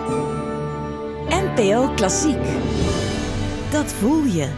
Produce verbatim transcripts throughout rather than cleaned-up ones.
N P O Klassiek. Dat voel je.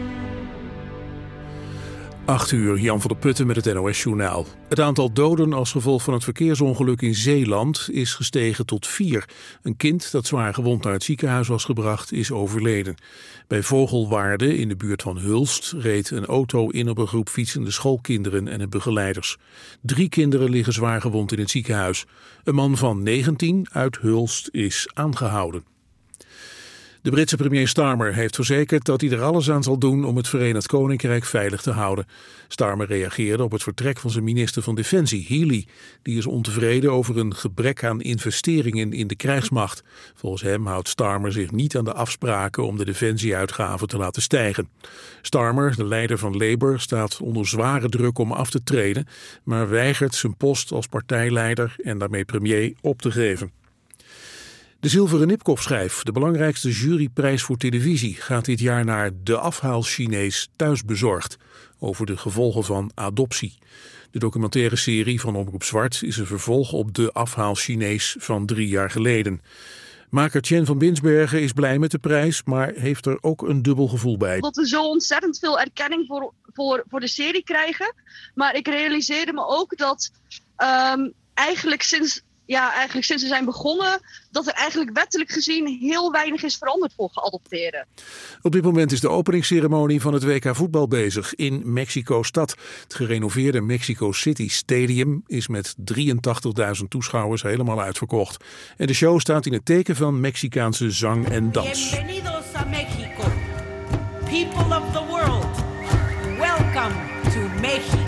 acht uur, Jan van der Putten met het N O S-journaal. Het aantal doden als gevolg van het verkeersongeluk in Zeeland is gestegen tot vier. Een kind dat zwaar gewond naar het ziekenhuis was gebracht is overleden. Bij Vogelwaarde in de buurt van Hulst reed een auto in op een groep fietsende schoolkinderen en hun begeleiders. Drie kinderen liggen zwaar gewond in het ziekenhuis. Een man van negentien uit Hulst is aangehouden. De Britse premier Starmer heeft verzekerd dat hij er alles aan zal doen om het Verenigd Koninkrijk veilig te houden. Starmer reageerde op het vertrek van zijn minister van Defensie, Healey. Die is ontevreden over een gebrek aan investeringen in de krijgsmacht. Volgens hem houdt Starmer zich niet aan de afspraken om de defensieuitgaven te laten stijgen. Starmer, de leider van Labour, staat onder zware druk om af te treden, maar weigert zijn post als partijleider en daarmee premier op te geven. De Zilveren Nipkoff-schijf, de belangrijkste juryprijs voor televisie, gaat dit jaar naar De Afhaal-Chinees Thuisbezorgd over de gevolgen van adoptie. De documentaire serie van Omroep Zwart is een vervolg op De Afhaal-Chinees van drie jaar geleden. Maker Tjen van Binsbergen is blij met de prijs, maar heeft er ook een dubbel gevoel bij. Dat we zo ontzettend veel erkenning voor, voor, voor de serie krijgen. Maar ik realiseerde me ook dat um, eigenlijk sinds... Ja, eigenlijk sinds we zijn begonnen, dat er eigenlijk wettelijk gezien heel weinig is veranderd voor geadopteerden. Op dit moment is de openingsceremonie van het W K voetbal bezig in Mexico-stad. Het gerenoveerde Mexico City Stadium is met drieëntachtigduizend toeschouwers helemaal uitverkocht. En de show staat in het teken van Mexicaanse zang en dans. Bienvenidos a Mexico. People of the world, welcome to Mexico.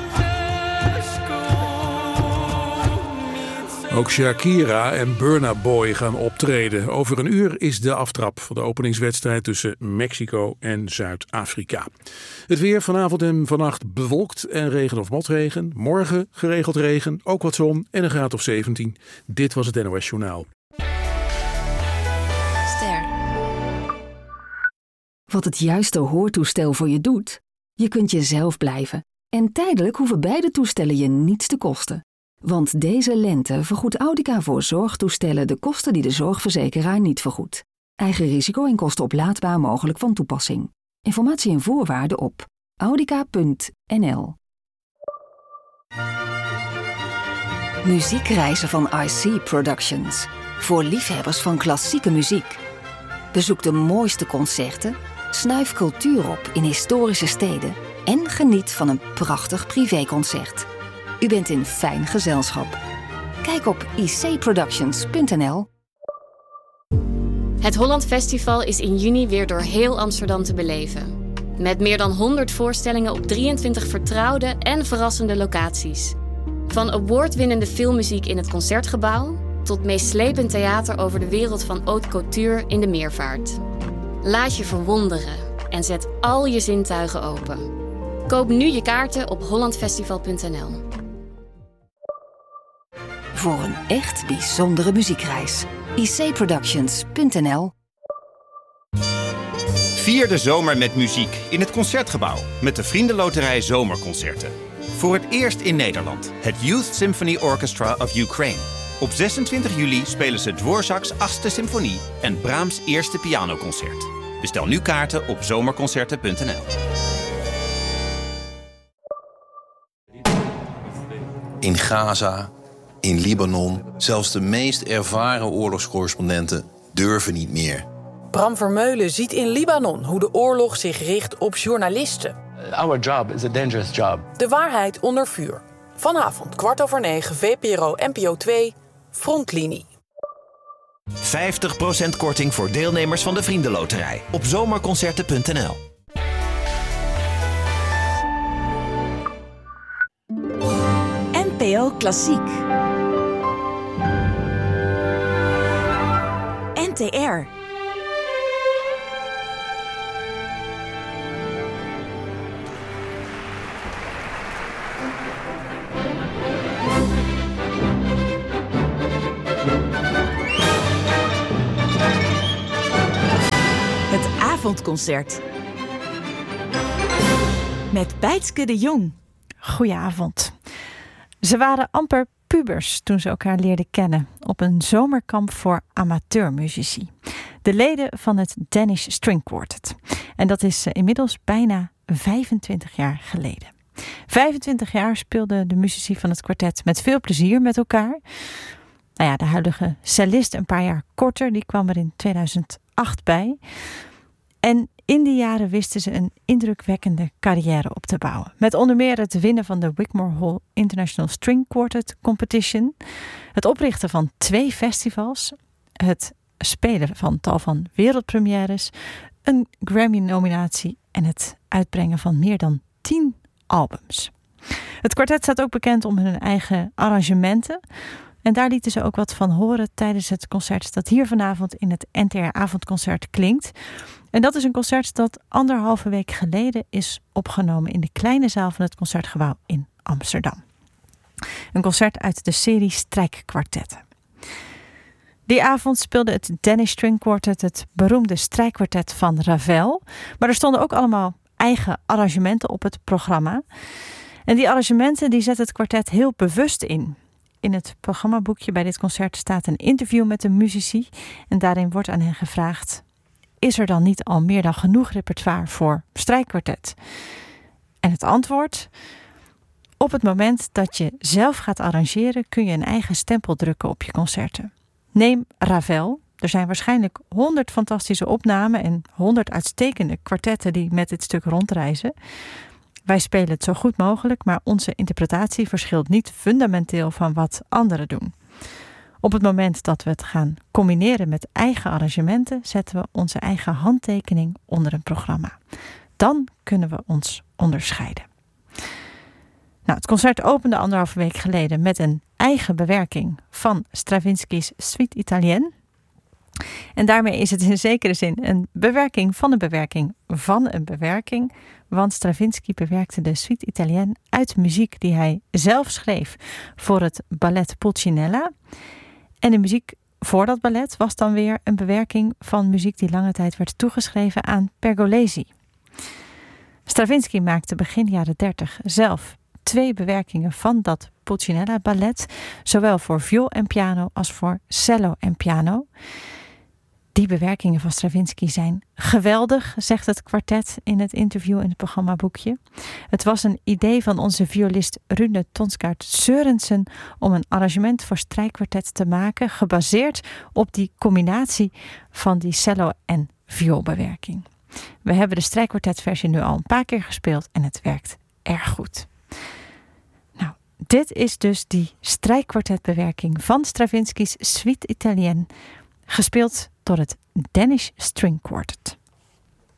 Ook Shakira en Burna Boy gaan optreden. Over een uur is de aftrap van de openingswedstrijd tussen Mexico en Zuid-Afrika. Het weer vanavond en vannacht bewolkt en regen of motregen. Morgen geregeld regen, ook wat zon en een graad of zeventien. Dit was het N O S Journaal. Ster. Wat het juiste hoortoestel voor je doet? Je kunt jezelf blijven. En tijdelijk hoeven beide toestellen je niets te kosten. Want deze lente vergoedt Audica voor zorgtoestellen de kosten die de zorgverzekeraar niet vergoedt. Eigen risico en kosten oplaadbaar mogelijk van toepassing. Informatie en voorwaarden op audica punt n l. Muziekreizen van I C Productions. Voor liefhebbers van klassieke muziek. Bezoek de mooiste concerten, snuif cultuur op in historische steden en geniet van een prachtig privéconcert. U bent in fijn gezelschap. Kijk op i c productions punt n l. Het Holland Festival is in juni weer door heel Amsterdam te beleven. Met meer dan honderd voorstellingen op drieëntwintig vertrouwde en verrassende locaties. Van awardwinnende filmmuziek in het Concertgebouw tot meeslepend theater over de wereld van haute couture in de Meervaart. Laat je verwonderen en zet al je zintuigen open. Koop nu je kaarten op holland festival punt n l. Voor een echt bijzondere muziekreis. i c productions punt n l. Vier de zomer met muziek in het Concertgebouw met de Vriendenloterij Zomerconcerten. Voor het eerst in Nederland het Youth Symphony Orchestra of Ukraine. Op zesentwintig juli spelen ze Dvorak's achtste symfonie en Brahms' eerste pianoconcert. Bestel nu kaarten op zomerconcerten punt n l. In Gaza, in Libanon, zelfs de meest ervaren oorlogscorrespondenten durven niet meer. Bram Vermeulen ziet in Libanon hoe de oorlog zich richt op journalisten. Our job is a dangerous job. De waarheid onder vuur. Vanavond kwart over negen, V P R O N P O twee, Frontlinie. vijftig procent korting voor deelnemers van de Vriendenloterij op zomerconcerten punt n l. N P O Klassiek. N T R. Het avondconcert. Met Bijtske de Jong. Goedenavond. Ze waren amper pubers toen ze elkaar leerden kennen op een zomerkamp voor amateurmuzici. De leden van het Danish String Quartet. En dat is inmiddels bijna vijfentwintig jaar geleden. vijfentwintig jaar speelden de muzici van het kwartet met veel plezier met elkaar. Nou ja, de huidige cellist een paar jaar korter, die kwam er in tweeduizend acht bij. En in die jaren wisten ze een indrukwekkende carrière op te bouwen. Met onder meer het winnen van de Wigmore Hall International String Quartet Competition, het oprichten van twee festivals, het spelen van tal van wereldpremières, een Grammy-nominatie en het uitbrengen van meer dan tien albums. Het kwartet staat ook bekend om hun eigen arrangementen. En daar lieten ze ook wat van horen tijdens het concert dat hier vanavond in het N T R-avondconcert klinkt. En dat is een concert dat anderhalve week geleden is opgenomen in de kleine zaal van het Concertgebouw in Amsterdam. Een concert uit de serie Strijkkwartetten. Die avond speelde het Danish String Quartet het beroemde strijkkwartet van Ravel. Maar er stonden ook allemaal eigen arrangementen op het programma. En die arrangementen die zet het kwartet heel bewust in. In het programmaboekje bij dit concert staat een interview met de muzici. En daarin wordt aan hen gevraagd: is er dan niet al meer dan genoeg repertoire voor strijkkwartet? En het antwoord: op het moment dat je zelf gaat arrangeren kun je een eigen stempel drukken op je concerten. Neem Ravel. Er zijn waarschijnlijk honderd fantastische opnamen en honderd uitstekende kwartetten die met dit stuk rondreizen. Wij spelen het zo goed mogelijk, maar onze interpretatie verschilt niet fundamenteel van wat anderen doen. Op het moment dat we het gaan combineren met eigen arrangementen, zetten we onze eigen handtekening onder een programma. Dan kunnen we ons onderscheiden. Nou, het concert opende anderhalve week geleden met een eigen bewerking van Stravinsky's Suite Italienne. En daarmee is het in zekere zin een bewerking van een bewerking van een bewerking. Want Stravinsky bewerkte de Suite Italienne uit muziek die hij zelf schreef voor het ballet Pulcinella. En de muziek voor dat ballet was dan weer een bewerking van muziek die lange tijd werd toegeschreven aan Pergolesi. Stravinsky maakte begin jaren dertig zelf twee bewerkingen van dat Pulcinella ballet, zowel voor viool en piano als voor cello en piano. Die bewerkingen van Stravinsky zijn geweldig, zegt het kwartet in het interview in het programmaboekje. Het was een idee van onze violist Rune Tonskaart Sørensen om een arrangement voor strijkkwartet te maken, gebaseerd op die combinatie van die cello- en vioolbewerking. We hebben de strijkkwartetversie nu al een paar keer gespeeld en het werkt erg goed. Nou, dit is dus die strijkkwartetbewerking van Stravinsky's Suite Italienne, gespeeld door het Danish String Quartet.